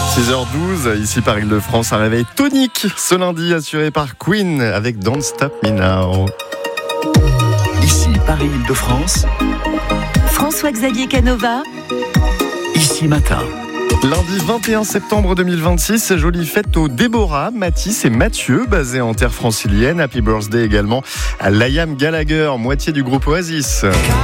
6h12, ici par Île-de-France, un réveil tonique ce lundi assuré par Queen avec Don't Stop Me Now. Ici Paris Île-de-France, François-Xavier Canova, Ici Matin. Lundi 21 septembre 2026, jolie fête aux Déborah, Mathis et Mathieu, basés en terre francilienne. Happy birthday également à Liam Gallagher, moitié du groupe Oasis.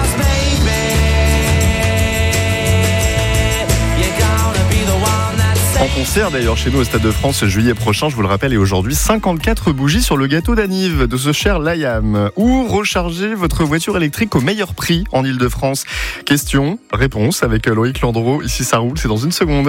En concert d'ailleurs chez nous au Stade de France juillet prochain, je vous le rappelle, et aujourd'hui 54 bougies sur le gâteau d'anniv de ce cher Liam. Où recharger votre voiture électrique au meilleur prix en Île-de-France? Question, réponse avec Loïc Landreau. Ici ça roule, c'est dans une seconde.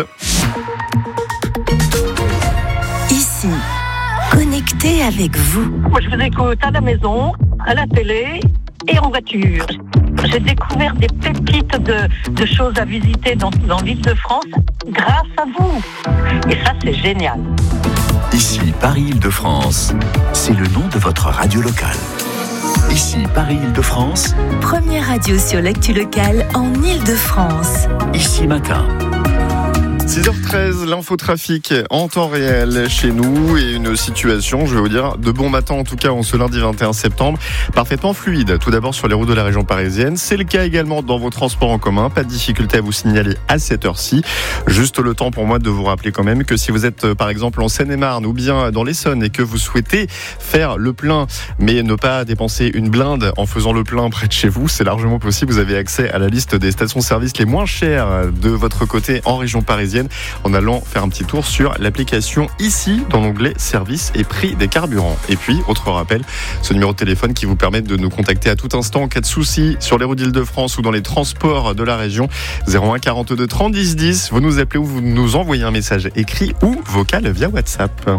ici, connecté avec vous. Moi, je vous écoute à la maison, à la télé et en voiture. J'ai découvert des pépites de choses à visiter dans l'Île-de-France grâce à vous. Et ça, c'est génial. Ici Paris Île-de-France, c'est le nom de votre radio locale. Ici Paris Île-de-France, Première radio sur l'actu locale en Île-de-France. Ici Matin. 6h13, l'infotrafic en temps réel chez nous et une situation, je vais vous dire, de bon matin en tout cas en ce lundi 21 septembre, parfaitement fluide. Tout d'abord sur les routes de la région parisienne, c'est le cas également dans vos transports en commun, pas de difficulté à vous signaler à cette heure-ci. Juste le temps pour moi de vous rappeler quand même que si vous êtes par exemple en Seine-et-Marne ou bien dans l'Essonne et que vous souhaitez faire le plein mais ne pas dépenser une blinde en faisant le plein près de chez vous, c'est largement possible. Vous avez accès à la liste des stations-service les moins chères de votre côté en région parisienne en allant faire un petit tour sur l'application ici dans l'onglet services et prix des carburants. Et puis, autre rappel, ce numéro de téléphone qui vous permet de nous contacter à tout instant en cas de soucis sur les routes d'Île-de-France ou dans les transports de la région. 01 42 30 10 10. Vous nous appelez ou vous nous envoyez un message écrit ou vocal via WhatsApp.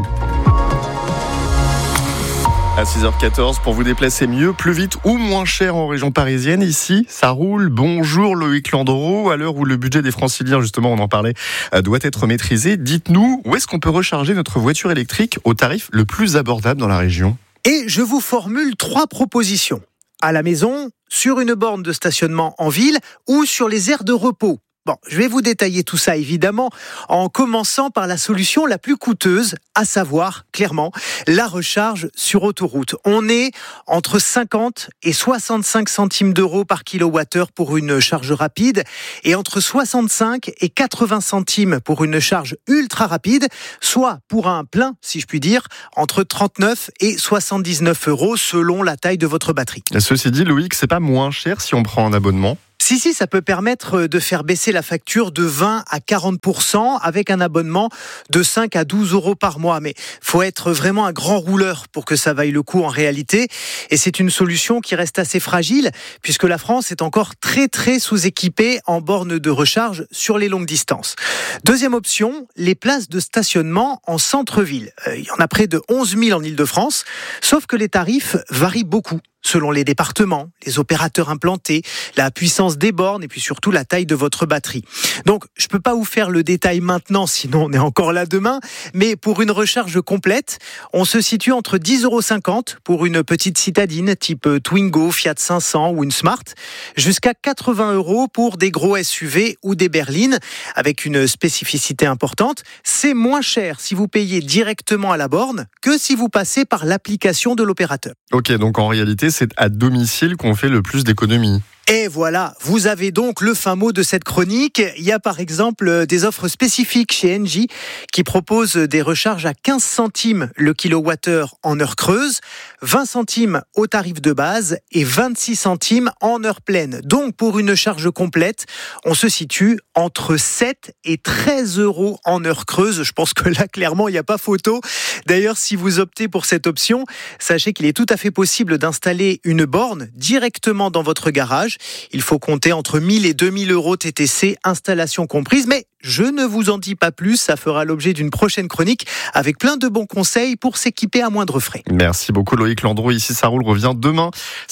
À 6h14, pour vous déplacer mieux, plus vite ou moins cher en région parisienne. Ici, ça roule. Bonjour Loïc Landreau. À l'heure où le budget des franciliens, justement, on en parlait, doit être maîtrisé, dites-nous où est-ce qu'on peut recharger notre voiture électrique au tarif le plus abordable dans la région? Et je vous formule 3 propositions. À la maison, sur une borne de stationnement en ville ou sur les aires de repos. Bon, je vais vous détailler tout ça évidemment en commençant par la solution la plus coûteuse, à savoir, clairement, la recharge sur autoroute. On est entre 50 et 65 centimes d'euros par kilowattheure pour une charge rapide et entre 65 et 80 centimes pour une charge ultra rapide, soit pour un plein, si je puis dire, entre 39 et 79 euros selon la taille de votre batterie. Ceci dit, Loïc, c'est pas moins cher si on prend un abonnement? Si, ça peut permettre de faire baisser la facture de 20 à 40% avec un abonnement de 5 à 12 euros par mois. Mais faut être vraiment un grand rouleur pour que ça vaille le coup en réalité. Et c'est une solution qui reste assez fragile puisque la France est encore très sous-équipée en bornes de recharge sur les longues distances. Deuxième option, les places de stationnement en centre-ville. Il y en a près de 11 000 en Île-de-France, sauf que les tarifs varient beaucoup selon les départements, les opérateurs implantés, la puissance des bornes et puis surtout la taille de votre batterie. Donc, je ne peux pas vous faire le détail maintenant, sinon on est encore là demain, mais pour une recharge complète, on se situe entre 10,50 € pour une petite citadine type Twingo, Fiat 500 ou une Smart, jusqu'à 80 € pour des gros SUV ou des berlines, avec une spécificité importante, c'est moins cher si vous payez directement à la borne que si vous passez par l'application de l'opérateur. Ok, donc en réalité, c'est à domicile qu'on fait le plus d'économies. Et voilà, vous avez donc le fin mot de cette chronique. Il y a par exemple des offres spécifiques chez Engie qui proposent des recharges à 15 centimes le kilowattheure en heure creuse, 20 centimes au tarif de base et 26 centimes en heure pleine. Donc pour une charge complète, on se situe entre 7 et 13 € en heure creuse. Je pense que là, clairement, il n'y a pas photo. D'ailleurs, si vous optez pour cette option, sachez qu'il est tout à fait possible d'installer une borne directement dans votre garage. Il faut compter entre 1 000 et 2 000 € TTC, installation comprise, mais je ne vous en dis pas plus, ça fera l'objet d'une prochaine chronique avec plein de bons conseils pour s'équiper à moindre frais. Merci beaucoup Loïc Landreau, ici ça roule revient demain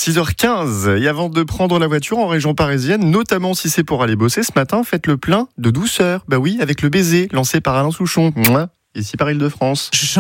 6h15. Et avant de prendre la voiture en région parisienne, notamment si c'est pour aller bosser ce matin, faites le plein de douceur. Bah oui, avec le baiser lancé par Alain Souchon. Ici par Île-de-France.